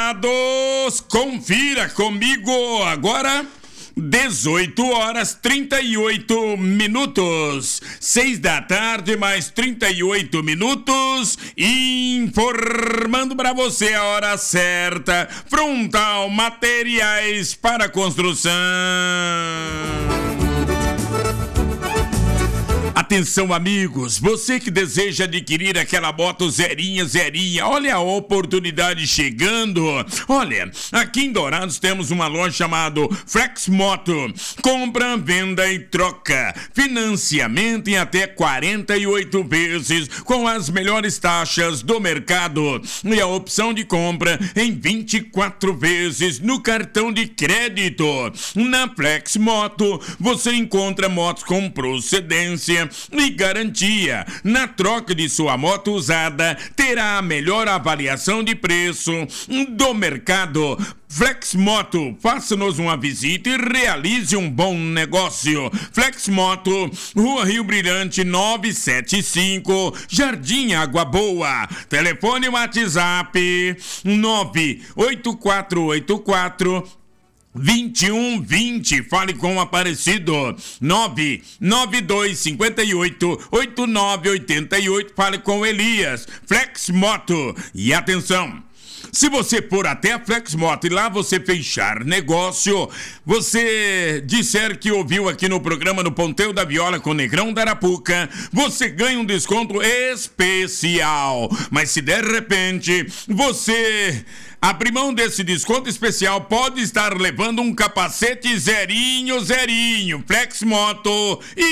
Preparados? Confira comigo agora. 18h38. 6 da tarde, mais 38 minutos. Informando para você a hora certa. Frontal Materiais para Construção. Atenção, amigos, você que deseja adquirir aquela moto zerinha, olha a oportunidade chegando. Olha, aqui em Dourados temos uma loja chamada Flex Moto. Compra, venda e troca. Financiamento em até 48 vezes com as melhores taxas do mercado. E a opção de compra em 24 vezes no cartão de crédito. Na Flex Moto, você encontra motos com procedência e garantia. Na troca de sua moto usada, terá a melhor avaliação de preço do mercado. Flex Moto, faça-nos uma visita e realize um bom negócio. Flex Moto, Rua Rio Brilhante 975, Jardim Água Boa. Telefone WhatsApp 98484 2120, fale com o Aparecido. 99258-8988, fale com Elias. Flex Moto. E atenção, se você for até a Flex Moto e lá você fechar negócio, você disser que ouviu aqui no programa no Ponteio da Viola com o Negrão da Arapuca, você ganha um desconto especial. Mas se de repente você abrir mão desse desconto especial, pode estar levando um capacete zerinho. Flex Moto e